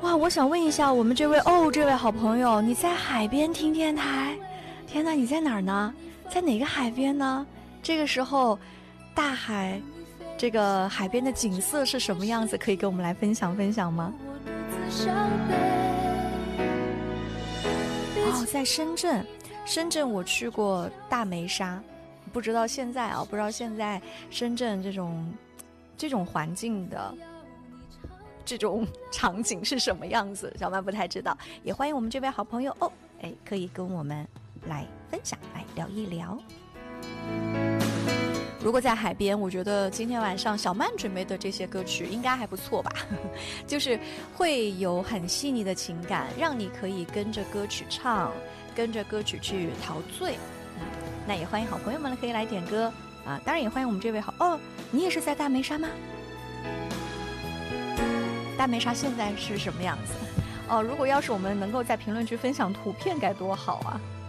哇，我想问一下，我们这位好朋友，你在海边听电台？天哪，你在哪儿呢？在哪个海边呢？这个时候，大海，这个海边的景色是什么样子？可以跟我们来分享分享吗？哦，在深圳，深圳我去过大梅沙，不知道现在深圳这种环境的这种场景是什么样子，小曼不太知道，也欢迎我们这位好朋友可以跟我们来分享，来聊一聊。如果在海边，我觉得今天晚上小曼准备的这些歌曲应该还不错吧，就是会有很细腻的情感，让你可以跟着歌曲唱，跟着歌曲去陶醉。那也欢迎好朋友们可以来点歌啊，当然也欢迎我们这位你也是在大梅沙吗？大梅沙现在是什么样子？如果要是我们能够在评论区分享图片该多好啊！